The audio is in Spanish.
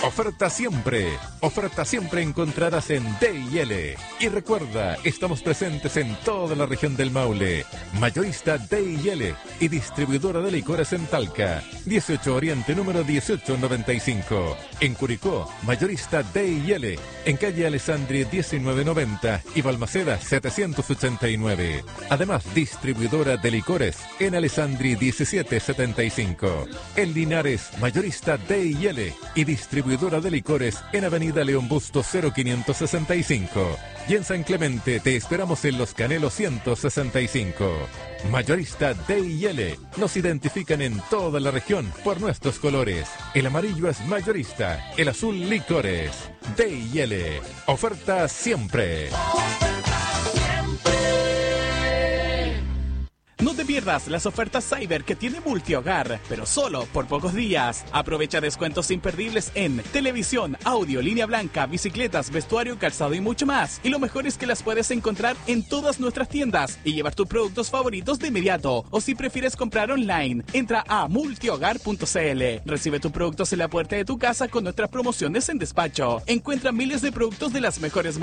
Oferta siempre encontrarás en D&L. Y recuerda, estamos presentes en toda la región del Maule. Mayorista D&L y distribuidora de licores en Talca, 18 Oriente número 1895. En Curicó, mayorista D&L, en calle Alessandri 1990 y Balmaceda 789. Además, distribuidora de licores en Alessandri 1775. En Linares, mayorista D&L y distribuidora de licores en Avenida León Busto 0565. Y en San Clemente te esperamos en Los Canelos 165. Mayorista D&L. Nos identifican en toda la región por nuestros colores. El amarillo es mayorista, el azul licores. D&L. Oferta siempre. No te pierdas las ofertas Cyber que tiene Multihogar, pero solo por pocos días. Aprovecha descuentos imperdibles en televisión, audio, línea blanca, bicicletas, vestuario, calzado y mucho más. Y lo mejor es que las puedes encontrar en todas nuestras tiendas y llevar tus productos favoritos de inmediato. O si prefieres comprar online, entra a multihogar.cl. Recibe tus productos en la puerta de tu casa con nuestras promociones en despacho. Encuentra miles de productos de las mejores marcas